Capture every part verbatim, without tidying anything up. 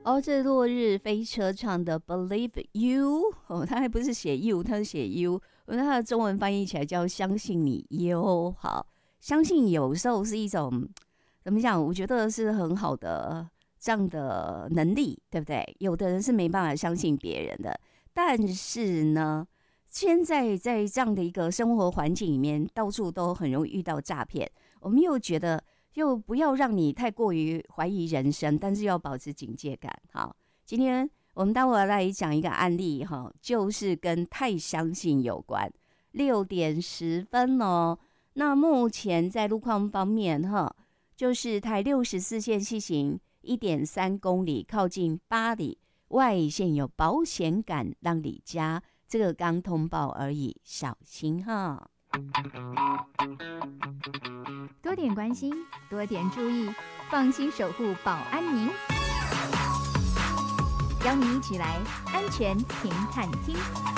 哦，这落日飞车唱的 Believe You， 哦，他还不是写 You， 他是写 You， 那他的中文翻译起来叫相信你哟。好，相信有时候是一种怎么讲？我觉得是很好的这样的能力，对不对？有的人是没办法相信别人的，但是呢，现在在这样的一个生活环境里面，到处都很容易遇到诈骗，我们又觉得。又不要让你太过于怀疑人生，但是要保持警戒感。好，今天我们待会儿来讲一个案例哈，就是跟太相信有关。六点十分哦，那目前在路况方面哈，就是台六十四线西行一点三公里，靠近八里外线有保险杆让你加，这个刚通报而已，小心哈。 多点关心，多点注意，放心守护保安您。邀您一起来安全停看厅。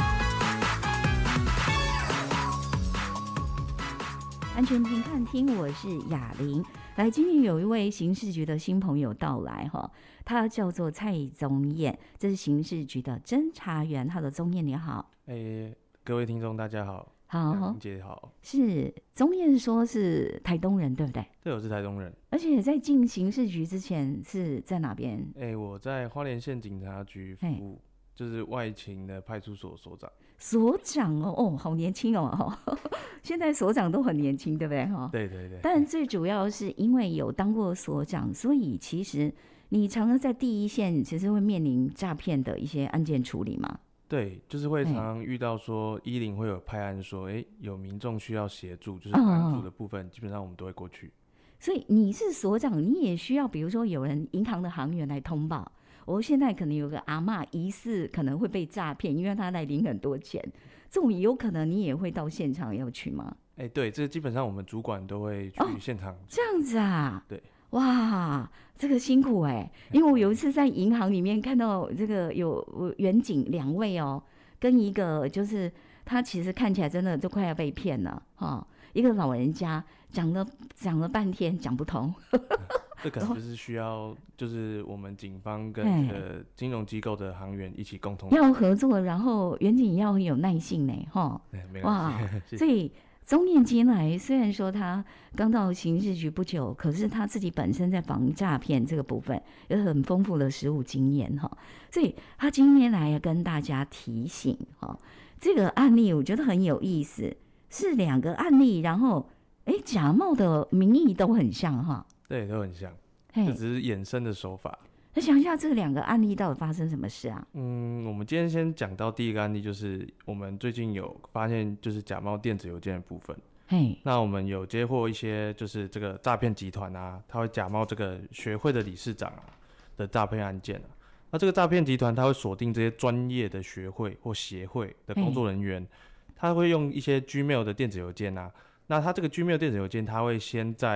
安全停看厅，我是雅玲。来，今天有一位刑事局的新朋友到来哈，他叫做蔡宗彦，这是刑事局的侦查员。他的宗彦你好， 哎、欸，各位听众大家好。 好， 姐好， 是宗彦说是台东人，对不对？ 对，我是台东人， 而且在进刑事局之前是在哪边？ 哎、欸，我在花莲县警察局服务，就是外勤的派出所所长。 所长哦，哦，好年轻哦，现在所长都很年轻，对不对？哈， 对对对。 但最主要是因为有当过所长，所以其实你常常在第一线，其实会面临诈骗的一些案件处理嘛。 对，就是会常常遇到说一零会有派案说，哎、欸，有民众需要协助，就是帮助的部分、哦，基本上我们都会过去。 所以你是所长，你也需要，比如说有人银行的行员来通报，我现在可能有个阿嬷疑似可能会被诈骗，因为他来领很多钱，这种有可能你也会到现场要去吗？ 哎、欸，对，这基本上我们主管都会去现场、哦。 这样子啊？ 对。 哇，这个辛苦哎、欸！因为我有一次在银行里面看到这个有远景两位哦，跟一个就是他其实看起来真的就快要被骗了哈、哦，一个老人家讲了讲了半天讲不通， 这可能就是需要就是我们警方跟这个金融机构的行员一起共同要合作，然后远景要很有耐性呢哈。 没关系，所以。宗彦进来，虽然说他刚到刑事局不久，可是他自己本身在防诈骗这个部分有很丰富的实务经验哈，所以他今天来跟大家提醒哈，这个案例我觉得很有意思，是两个案例，然后哎假冒的名义都很像哈， 对，都很像，这只是衍生的手法。 那想一下这两个案例到底发生什么事啊？ 嗯，我们今天先讲到第一个案例，就是我们最近有发现就是假冒电子邮件的部分。 嘿， 那我们有接获一些就是这个诈骗集团啊，他会假冒这个学会的理事长啊的诈骗案件啊。那这个诈骗集团他会锁定这些专业的学会或协会的工作人员，他会用一些 Gmail 的电子邮件啊。那他这个 Gmail 电子邮件，他会先在